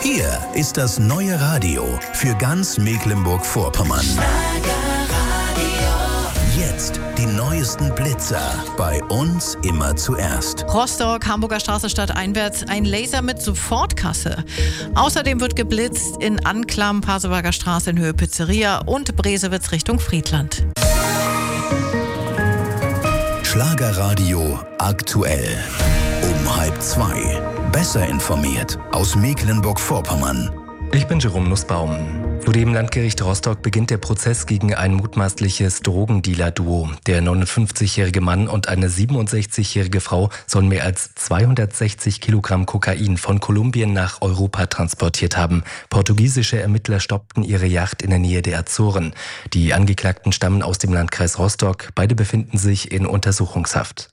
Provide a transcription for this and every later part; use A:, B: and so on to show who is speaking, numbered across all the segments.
A: Hier ist das neue Radio für ganz Mecklenburg-Vorpommern. Jetzt die neuesten Blitzer. Bei uns immer zuerst.
B: Rostock, Hamburger Straße stadteinwärts, ein Laser mit Sofortkasse. Außerdem wird geblitzt in Anklam, Pasewalker Straße in Höhe Pizzeria und Bresewitz Richtung Friedland.
A: Schlagerradio aktuell. Um 1:30. Besser informiert aus Mecklenburg-Vorpommern.
C: Ich bin Jerome Nussbaum. Vor dem Landgericht Rostock beginnt der Prozess gegen ein mutmaßliches Drogendealer-Duo. Der 59-jährige Mann und eine 67-jährige Frau sollen mehr als 260 Kilogramm Kokain von Kolumbien nach Europa transportiert haben. Portugiesische Ermittler stoppten ihre Yacht in der Nähe der Azoren. Die Angeklagten stammen aus dem Landkreis Rostock. Beide befinden sich in Untersuchungshaft.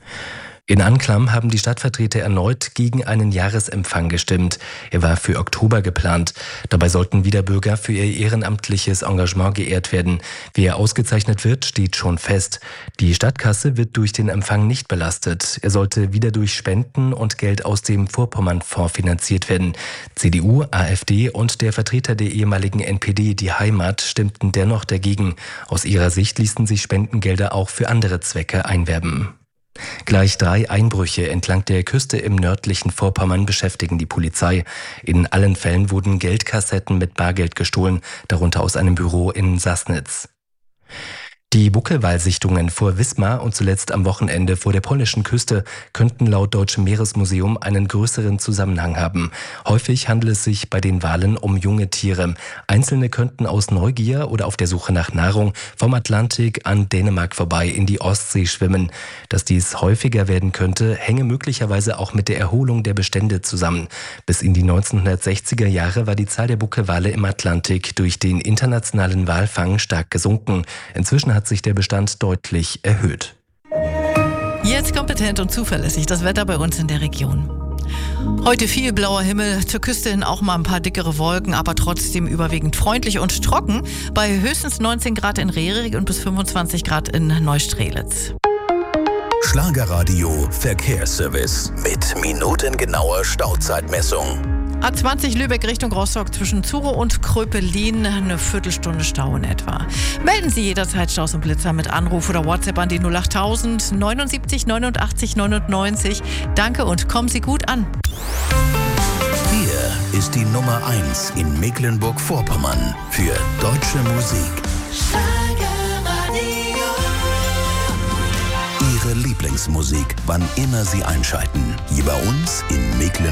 C: In Anklam haben die Stadtvertreter erneut gegen einen Jahresempfang gestimmt. Er war für Oktober geplant. Dabei sollten wieder Bürger für ihr ehrenamtliches Engagement geehrt werden. Wer ausgezeichnet wird, steht schon fest. Die Stadtkasse wird durch den Empfang nicht belastet. Er sollte wieder durch Spenden und Geld aus dem Vorpommernfonds finanziert werden. CDU, AfD und der Vertreter der ehemaligen NPD, die Heimat, stimmten dennoch dagegen. Aus ihrer Sicht ließen sich Spendengelder auch für andere Zwecke einwerben. Gleich 3 Einbrüche entlang der Küste im nördlichen Vorpommern beschäftigen die Polizei. In allen Fällen wurden Geldkassetten mit Bargeld gestohlen, darunter aus einem Büro in Sassnitz. Die Buckelwalsichtungen vor Wismar und zuletzt am Wochenende vor der polnischen Küste könnten laut Deutschem Meeresmuseum einen größeren Zusammenhang haben. Häufig handelt es sich bei den Walen um junge Tiere. Einzelne könnten aus Neugier oder auf der Suche nach Nahrung vom Atlantik an Dänemark vorbei in die Ostsee schwimmen. Dass dies häufiger werden könnte, hänge möglicherweise auch mit der Erholung der Bestände zusammen. Bis in die 1960er Jahre war die Zahl der Buckelwale im Atlantik durch den internationalen Walfang stark gesunken. Inzwischen hat sich der Bestand deutlich erhöht.
B: Jetzt kompetent und zuverlässig das Wetter bei uns in der Region. Heute viel blauer Himmel, zur Küste hin auch mal ein paar dickere Wolken, aber trotzdem überwiegend freundlich und trocken. Bei höchstens 19 Grad in Rerik und bis 25 Grad in Neustrelitz.
A: Schlagerradio Verkehrsservice mit minutengenauer Stauzeitmessung.
B: A20 Lübeck Richtung Rostock zwischen Zuro und Kröpelin, eine Viertelstunde Stau in etwa. Melden Sie jederzeit Staus und Blitzer mit Anruf oder WhatsApp an die 08000 79 89 99. Danke und kommen Sie gut an.
A: Hier ist die Nummer 1 in Mecklenburg-Vorpommern für deutsche Musik.
D: Schlagerradio.
A: Ihre Lieblingsmusik, wann immer Sie einschalten. Hier bei uns in Mecklenburg.